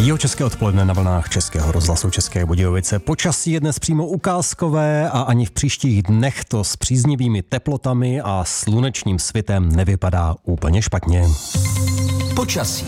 Jihočeské odpoledne na vlnách Českého rozhlasu České Budějovice. Počasí je dnes přímo ukázkové a ani v příštích dnech to s příznivými teplotami a slunečním svitem nevypadá úplně špatně. Počasí.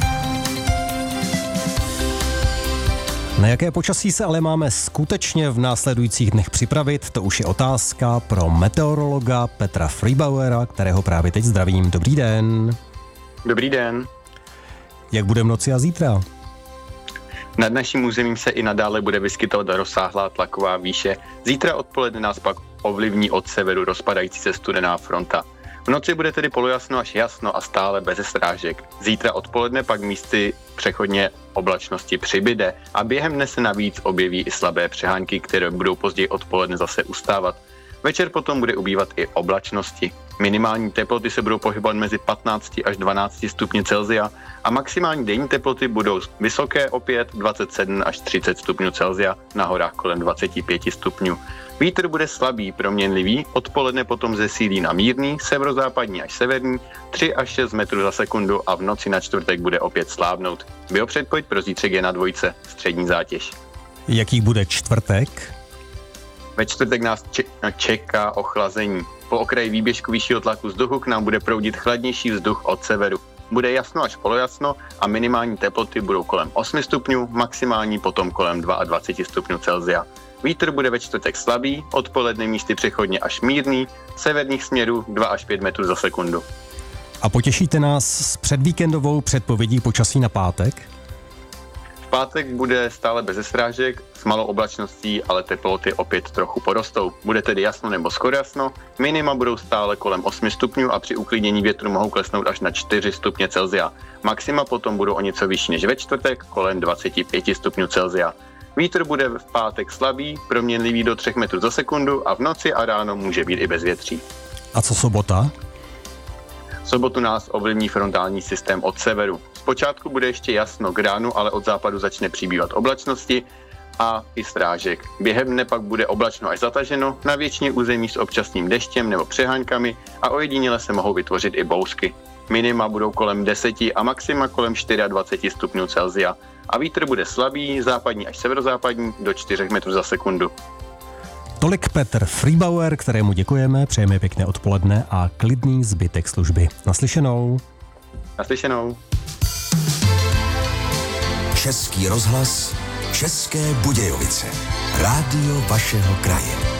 Na jaké počasí se ale máme skutečně v následujících dnech připravit, to už je otázka pro meteorologa Petra Freibauera, kterého právě teď zdravím. Dobrý den. Dobrý den. Jak bude v noci a zítra? Nad naším územím se i nadále bude vyskytovat rozsáhlá tlaková výše. Zítra odpoledne nás pak ovlivní od severu rozpadající se studená fronta. V noci bude tedy polojasno až jasno a stále bez srážek. Zítra odpoledne pak místy přechodně oblačnosti přibyde a během dne se navíc objeví i slabé přehánky, které budou později odpoledne zase ustávat. Večer potom bude ubývat i oblačnosti. Minimální teploty se budou pohybovat mezi 15 až 12 stupni Celsia a maximální denní teploty budou vysoké opět 27 až 30 stupňů Celsia, na horách kolem 25 stupňů. Vítr bude slabý, proměnlivý, odpoledne potom zesílí na mírný, severozápadní až severní, 3 až 6 metrů za sekundu a v noci na čtvrtek bude opět slábnout. Biopředpověď pro zítřek je na 2, střední zátěž. Jaký bude čtvrtek? Ve čtvrtek nás čeká ochlazení. Po okraji výběžku vyššího tlaku vzduchu k nám bude proudit chladnější vzduch od severu. Bude jasno až polojasno a minimální teploty budou kolem 8 stupňů, maximální potom kolem 22 stupňů Celsia. Vítr bude ve čtvrtek slabý, odpoledne místy přechodně až mírný, severních směrů 2 až 5 metrů za sekundu. A potěšíte nás s předvíkendovou předpovědí počasí na pátek? V pátek bude stále bez srážek, s malou oblačností, ale teploty opět trochu porostou. Bude tedy jasno nebo skoro jasno, minima budou stále kolem 8 stupňů a při uklidnění větru mohou klesnout až na 4 stupně Celsia. Maxima potom budou o něco vyšší než ve čtvrtek, kolem 25 stupňů Celsia. Vítr bude v pátek slabý, proměnlivý do 3 metrů za sekundu a v noci a ráno může být i bezvětří. A co sobota? V sobotu nás ovlivní frontální systém od severu. Zpočátku bude ještě jasno k ránu, ale od západu začne přibývat oblačnosti a i srážek. Během dne pak bude oblačno až zataženo, na většině území s občasným deštěm nebo přeháňkami a ojediněle se mohou vytvořit i bouřky. Minima budou kolem 10 a maxima kolem 24 stupňů Celsia. A vítr bude slabý, západní až severozápadní, do 4 metrů za sekundu. Tolik Petr Freibauer, kterému děkujeme, přejeme pěkné odpoledne a klidný zbytek služby. Naslyšenou. Naslyšenou. Český rozhlas, České Budějovice. Rádio vašeho kraje.